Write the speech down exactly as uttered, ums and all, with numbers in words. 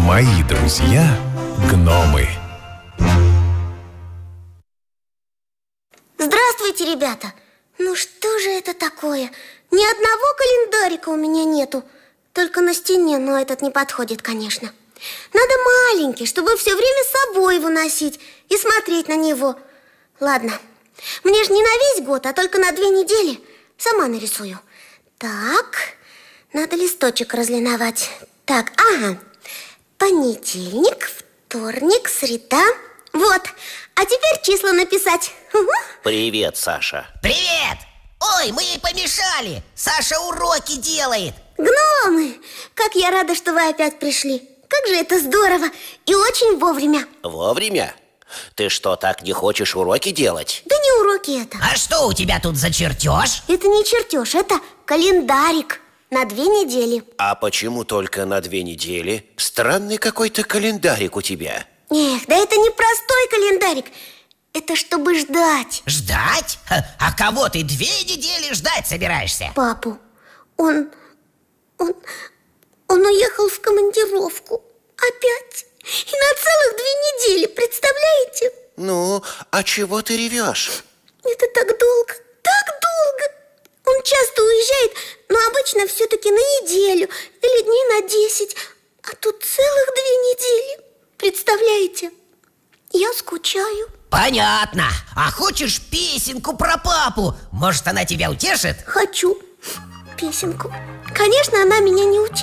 Мои друзья гномы. Здравствуйте, ребята! Ну что же это такое? Ни одного календарика у меня нету. Только на стене, но этот не подходит, конечно. Надо маленький, чтобы все время с собой его носить и смотреть на него. Ладно, мне же не на весь год, а только на две недели. Сама нарисую. Так, надо листочек разлиновать. Так, ага. Понедельник, вторник, среда. Вот, а теперь числа написать. Привет, Саша. Привет! Ой, мы ей помешали. Саша уроки делает. Гномы, как я рада, что вы опять пришли. Как же это здорово и очень вовремя. Вовремя? Ты что, так не хочешь уроки делать? Да не уроки это. А что у тебя тут за чертеж? Это не чертеж, это календарик на две недели. А почему только на две недели? Странный какой-то календарик у тебя. Эх, да это не простой календарик. Это чтобы ждать. Ждать? А кого ты две недели ждать собираешься? Папу. Он... Он... Он уехал в командировку. Опять. И на целых две недели, представляете? Ну, а чего ты ревешь? Это так долго, так долго. Он часто уезжает, но обычно все-таки на неделю или дней на десять. А тут целых две недели. Представляете? Я скучаю. Понятно. А хочешь песенку про папу? Может, она тебя утешит? Хочу песенку. Конечно, она меня не утешит.